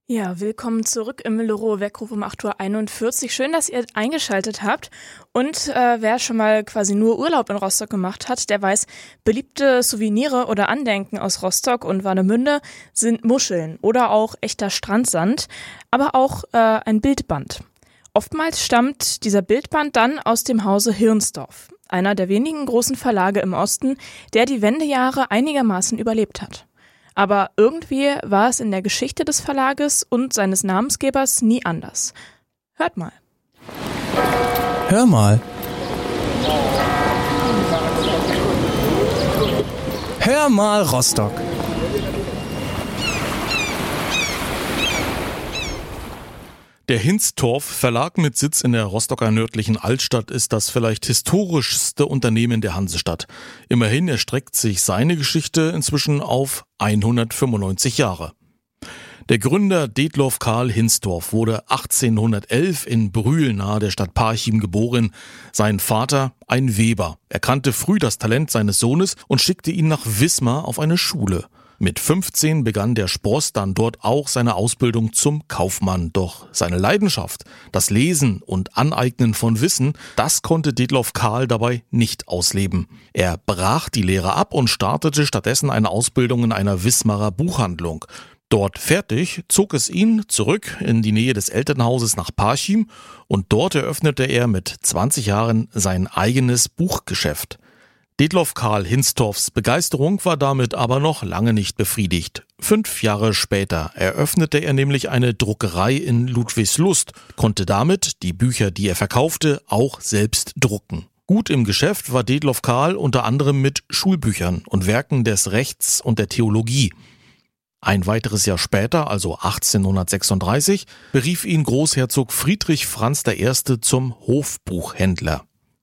Ja, willkommen zurück im Loro-Weckruf um 8:41 Uhr. Schön, dass ihr eingeschaltet habt. Und wer schon mal quasi nur Urlaub in Rostock gemacht hat, der weiß, beliebte Souvenire oder Andenken aus Rostock und Warnemünde sind Muscheln oder auch echter Strandsand, aber auch ein Bildband. Oftmals stammt dieser Bildband dann aus dem Hause Hirnsdorf, einer der wenigen großen Verlage im Osten, der die Wendejahre einigermaßen überlebt hat. Aber irgendwie war es in der Geschichte des Verlages und seines Namensgebers nie anders. Hört mal. Hör mal. Hör mal, Rostock. Der Hinstorf Verlag mit Sitz in der Rostocker nördlichen Altstadt ist das vielleicht historischste Unternehmen der Hansestadt. Immerhin erstreckt sich seine Geschichte inzwischen auf 195 Jahre. Der Gründer Detlof Karl Hinstorf wurde 1811 in Brühl nahe der Stadt Parchim geboren. Sein Vater ein Weber. Er kannte früh das Talent seines Sohnes und schickte ihn nach Wismar auf eine Schule. Mit 15 begann der Spross dann dort auch seine Ausbildung zum Kaufmann. Doch seine Leidenschaft, das Lesen und Aneignen von Wissen, das konnte Detlof Karl dabei nicht ausleben. Er brach die Lehre ab und startete stattdessen eine Ausbildung in einer Wismarer Buchhandlung. Dort fertig zog es ihn zurück in die Nähe des Elternhauses nach Parchim und dort eröffnete er mit 20 Jahren sein eigenes Buchgeschäft. Detlof Karl Hinstorfs Begeisterung war damit aber noch lange nicht befriedigt. 5 Jahre später eröffnete er nämlich eine Druckerei in Ludwigslust, konnte damit die Bücher, die er verkaufte, auch selbst drucken. Gut im Geschäft war Detlof Karl unter anderem mit Schulbüchern und Werken des Rechts und der Theologie. Ein weiteres Jahr später, also 1836, berief ihn Großherzog Friedrich Franz I. zum Hofbuchhändler.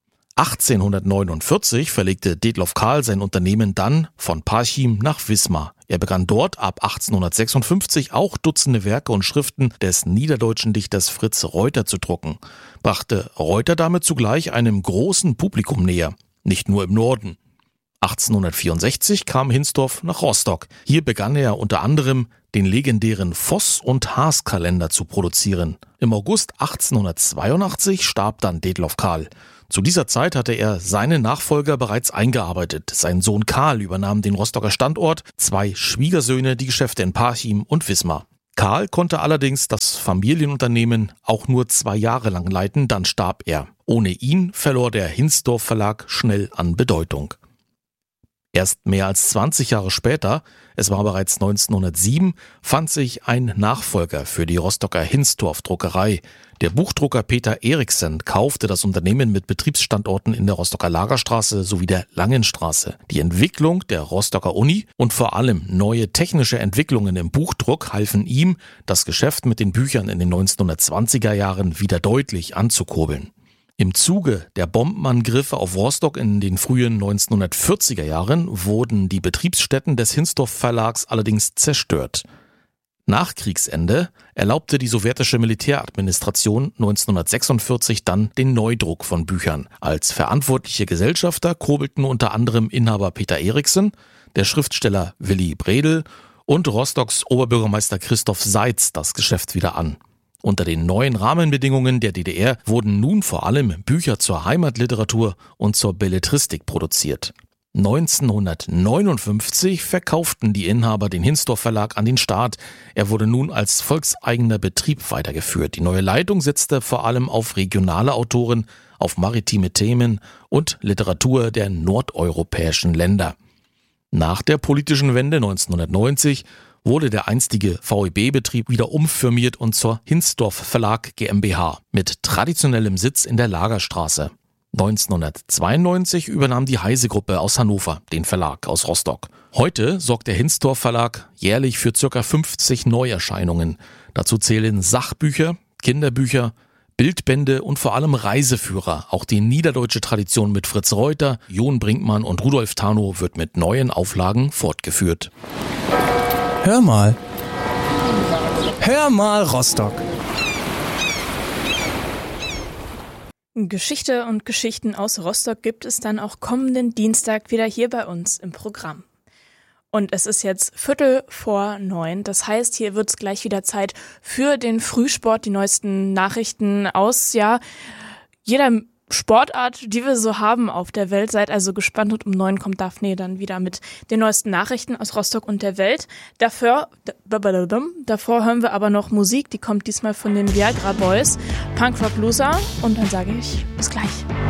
1849 verlegte Detlof Karl sein Unternehmen dann von Parchim nach Wismar. Er begann dort ab 1856 auch Dutzende Werke und Schriften des niederdeutschen Dichters Fritz Reuter zu drucken, brachte Reuter damit zugleich einem großen Publikum näher, nicht nur im Norden. 1864 kam Hinstorf nach Rostock. Hier begann er unter anderem den legendären Voss- und Haas-Kalender zu produzieren. Im August 1882 starb dann Detlof Karl. Zu dieser Zeit hatte er seinen Nachfolger bereits eingearbeitet. Sein Sohn Karl übernahm den Rostocker Standort, 2 Schwiegersöhne die Geschäfte in Parchim und Wismar. Karl konnte allerdings das Familienunternehmen auch nur 2 Jahre lang leiten, dann starb er. Ohne ihn verlor der Hinstorf Verlag schnell an Bedeutung. Erst mehr als 20 Jahre später, es war bereits 1907, fand sich ein Nachfolger für die Rostocker Hinstorf Druckerei. Der Buchdrucker Peter Eriksen kaufte das Unternehmen mit Betriebsstandorten in der Rostocker Lagerstraße sowie der Langenstraße. Die Entwicklung der Rostocker Uni und vor allem neue technische Entwicklungen im Buchdruck halfen ihm, das Geschäft mit den Büchern in den 1920er Jahren wieder deutlich anzukurbeln. Im Zuge der Bombenangriffe auf Rostock in den frühen 1940er Jahren wurden die Betriebsstätten des Hinstorf Verlags allerdings zerstört. Nach Kriegsende erlaubte die sowjetische Militäradministration 1946 dann den Neudruck von Büchern. Als verantwortliche Gesellschafter kurbelten unter anderem Inhaber Peter Eriksen, der Schriftsteller Willy Bredel und Rostocks Oberbürgermeister Christoph Seitz das Geschäft wieder an. Unter den neuen Rahmenbedingungen der DDR wurden nun vor allem Bücher zur Heimatliteratur und zur Belletristik produziert. 1959 verkauften die Inhaber den Hinstorf Verlag an den Staat. Er wurde nun als volkseigener Betrieb weitergeführt. Die neue Leitung setzte vor allem auf regionale Autoren, auf maritime Themen und Literatur der nordeuropäischen Länder. Nach der politischen Wende 1990 wurde der einstige VEB-Betrieb wieder umfirmiert und zur Hinstorf Verlag GmbH mit traditionellem Sitz in der Lagerstraße. 1992 übernahm die Heise-Gruppe aus Hannover den Verlag aus Rostock. Heute sorgt der Hinstorf Verlag jährlich für ca. 50 Neuerscheinungen. Dazu zählen Sachbücher, Kinderbücher, Bildbände und vor allem Reiseführer. Auch die niederdeutsche Tradition mit Fritz Reuter, John Brinkmann und Rudolf Tanow wird mit neuen Auflagen fortgeführt. Hör mal. Hör mal, Rostock. Geschichte und Geschichten aus Rostock gibt es dann auch kommenden Dienstag wieder hier bei uns im Programm. Und es ist jetzt 8:45. Das heißt, hier wird es gleich wieder Zeit für den Frühsport, die neuesten Nachrichten aus, jeder Sportart, die wir so haben auf der Welt. Seid also gespannt und um 9 kommt Daphne dann wieder mit den neuesten Nachrichten aus Rostock und der Welt. Davor hören wir aber noch Musik, die kommt diesmal von den Viagra Boys, Punkrock Loser und dann sage ich bis gleich.